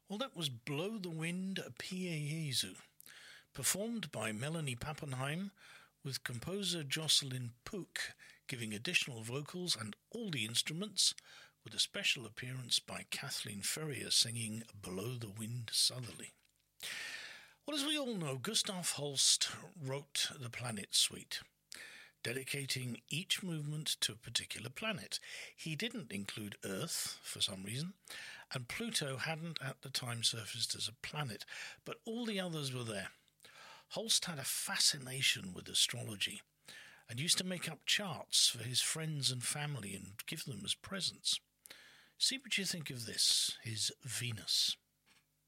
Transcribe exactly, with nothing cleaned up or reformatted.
Well, that was Blow the Wind Pieyezu, performed by Melanie Pappenheim, with composer Jocelyn Pook giving additional vocals and all the instruments, with a special appearance by Kathleen Ferrier singing Blow the Wind Southerly. Well, as we all know, Gustav Holst wrote the Planet Suite, dedicating each movement to a particular planet. He didn't include Earth for some reason, and Pluto hadn't at the time surfaced as a planet, but all the others were there. Holst had a fascination with astrology and used to make up charts for his friends and family and give them as presents. See what you think of this, his Venus.